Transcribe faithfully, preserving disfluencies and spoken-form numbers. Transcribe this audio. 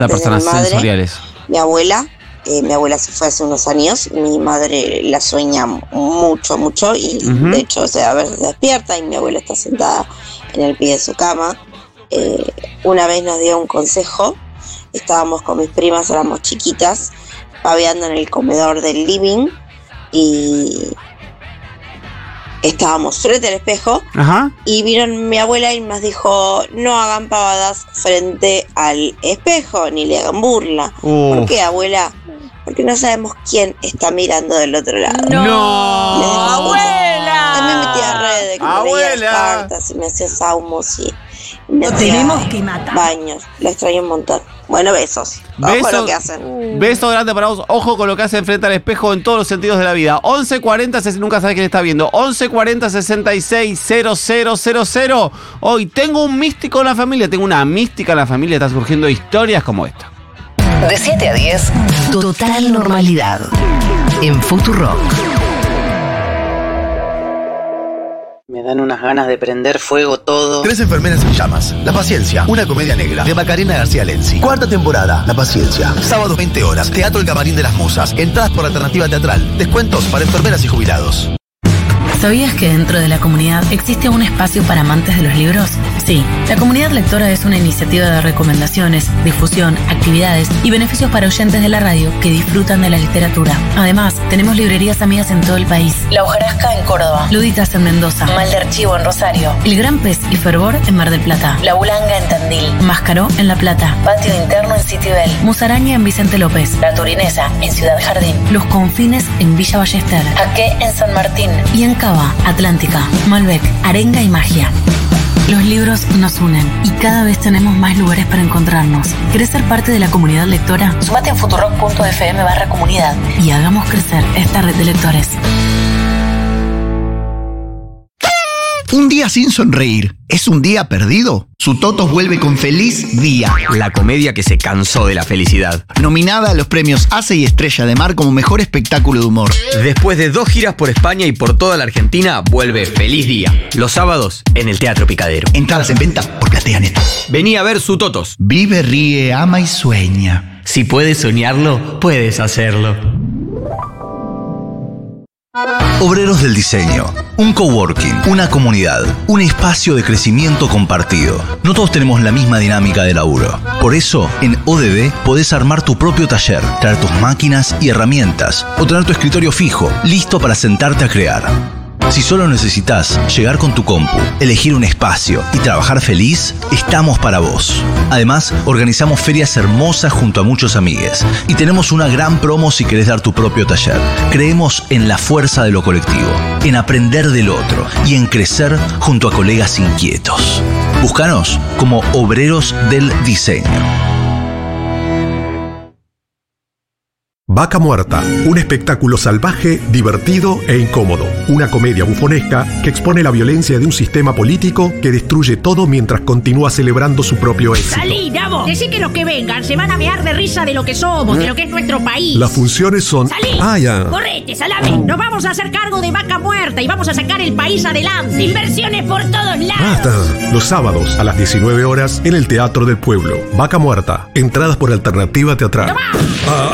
Las personas mi madre, sensoriales. Mi abuela, eh, mi abuela se fue hace unos años, mi madre la sueña mucho, mucho, y uh-huh. de hecho, o sea, a ver, se despierta y mi abuela está sentada en el pie de su cama. Eh, una vez nos dio un consejo, estábamos con mis primas, éramos chiquitas, babeando en el comedor del living, y estábamos frente al espejo. Ajá. Y vino mi abuela y nos dijo: no hagan pavadas frente al espejo, ni le hagan burla. Uh. ¿Por qué, abuela? Porque no sabemos quién está mirando del otro lado. ¡No! no. ¡Abuela! También me metí a redes, que me leía las cartas y me hacía saumos y me Lo hacía tenemos que matar. Baños. La extraño un montón. Bueno, besos. Ojo beso, lo que hacen. Beso grande para vos. Ojo con lo que hacen frente al espejo en todos los sentidos de la vida. once cuarenta, nunca sabes quién está viendo. once cuarenta, sesenta y seis, cero cero cero cero. Hoy tengo un místico en la familia. Tengo una mística en la familia. Está surgiendo historias como esta. De siete a diez, total normalidad. En Futurock. Me dan unas ganas de prender fuego todo. Tres enfermeras en llamas. La Paciencia, una comedia negra de Macarena García Lenzi. Cuarta temporada, La Paciencia. Sábado veinte horas, Teatro El Camarín de las Musas. Entradas por alternativa teatral. Descuentos para enfermeras y jubilados. ¿Sabías que dentro de la comunidad existe un espacio para amantes de los libros? Sí, la Comunidad Lectora es una iniciativa de recomendaciones, difusión, actividades y beneficios para oyentes de la radio que disfrutan de la literatura. Además, tenemos librerías amigas en todo el país. La Hojarasca en Córdoba, Luditas en Mendoza, Mal de Archivo en Rosario, El Gran Pez y Fervor en Mar del Plata, La Bulanga en Tandil, Mascaró en La Plata, Patio Interno en Citibel, Musaraña en Vicente López, La Turinesa en Ciudad Jardín, Los Confines en Villa Ballester, Jaque en San Martín y en Cava, Atlántica, Malbec, Arenga y Magia. Los libros nos unen y cada vez tenemos más lugares para encontrarnos. ¿Querés ser parte de la comunidad lectora? Sumate en futurock punto f m barra comunidad y hagamos crecer esta red de lectores. Un día sin sonreír, ¿es un día perdido? Su Totos vuelve con Feliz Día. La comedia que se cansó de la felicidad. Nominada a los premios A C E y Estrella de Mar como mejor espectáculo de humor. Después de dos giras por España y por toda la Argentina, vuelve Feliz Día. Los sábados en el Teatro Picadero. Entradas en venta por PlateaNet. Vení a ver Su Totos. Vive, ríe, ama y sueña. Si puedes soñarlo, puedes hacerlo. Obreros del Diseño, un coworking, una comunidad, un espacio de crecimiento compartido. No todos tenemos la misma dinámica de laburo. Por eso, en O D B podés armar tu propio taller, traer tus máquinas y herramientas o tener tu escritorio fijo, listo para sentarte a crear. Si solo necesitas llegar con tu compu, elegir un espacio y trabajar feliz, estamos para vos. Además, organizamos ferias hermosas junto a muchos amigues y tenemos una gran promo si querés dar tu propio taller. Creemos en la fuerza de lo colectivo, en aprender del otro y en crecer junto a colegas inquietos. Búscanos como Obreros del Diseño. Vaca Muerta, un espectáculo salvaje, divertido e incómodo. Una comedia bufonesca que expone la violencia de un sistema político que destruye todo mientras continúa celebrando su propio éxito. ¡Salí, Davo! Decí que los que vengan se van a mear de risa de lo que somos, ¿Eh? de lo que es nuestro país. Las funciones son... ¡Salí! Ah, ya. ¡Correte, salame! Nos vamos a hacer cargo de Vaca Muerta y vamos a sacar el país adelante. Inversiones por todos lados. Basta. Los sábados a las diecinueve horas en el Teatro del Pueblo. Vaca Muerta. Entradas por alternativa teatral. ¡Toma! Ah.